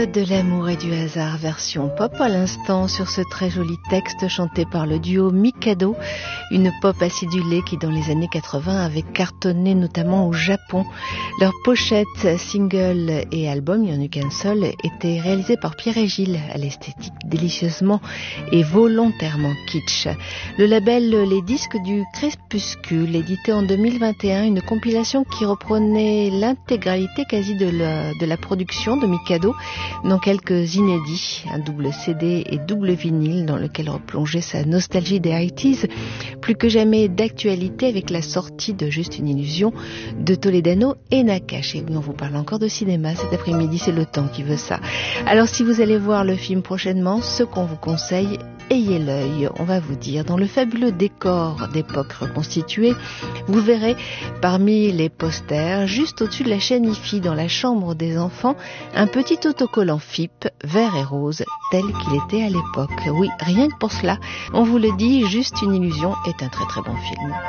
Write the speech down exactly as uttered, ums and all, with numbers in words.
De l'amour et du hasard, version pop à l'instant sur ce très joli texte chanté par le duo Mikado, une pop acidulée qui dans les années quatre-vingts avait cartonné notamment au Japon. Leurs pochettes, singles et albums, il n'y en a qu'un seul, étaient réalisés par Pierre et Gilles à l'esthétique délicieusement et volontairement kitsch. Le label Les Disques du Crépuscule édité en deux mille vingt et un une compilation qui reprenait l'intégralité quasi de la, de la production de Mikado, dans quelques inédits, un double C D et double vinyle dans lequel replongeait sa nostalgie des eighties, plus que jamais d'actualité avec la sortie de Juste une illusion de Toledano et Nakache. Et oui, on vous parle encore de cinéma cet après-midi, c'est le temps qui veut ça. Alors si vous allez voir le film prochainement, ce qu'on vous conseille, ayez l'œil, on va vous dire, dans le fabuleux décor d'époque reconstituée, vous verrez parmi les posters, juste au-dessus de la chaîne I-F I, dans la chambre des enfants, un petit autocollant F I P, vert et rose, tel qu'il était à l'époque. Oui, rien que pour cela, on vous le dit, Juste une illusion est un très très bon film.